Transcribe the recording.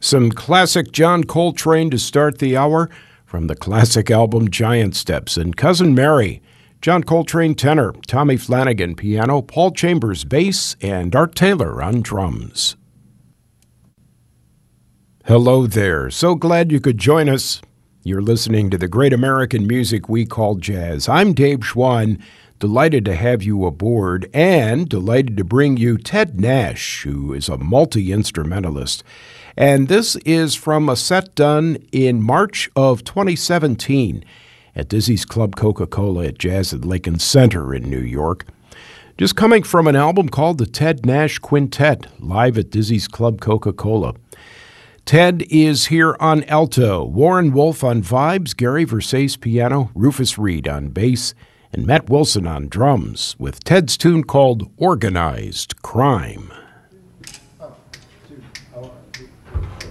Some classic John Coltrane to start the hour from the classic album Giant Steps and Cousin Mary. John Coltrane tenor, Tommy Flanagan piano, Paul Chambers bass, and Art Taylor on drums. Hello there. So glad you could join us. You're listening to the great American music we call jazz. I'm Dave Schwann. Delighted to have you aboard and delighted to bring you Ted Nash, who is a multi-instrumentalist. And this is from a set done in March of 2017 at Dizzy's Club Coca-Cola at Jazz at Lincoln Center in New York. Just coming from an album called the Ted Nash Quintet, live at Dizzy's Club Coca-Cola. Ted is here on alto, Warren Wolf on vibes, Gary Versace piano, Rufus Reed on bass, and Matt Wilson on drums, with Ted's tune called Organized Crime. 1, 2,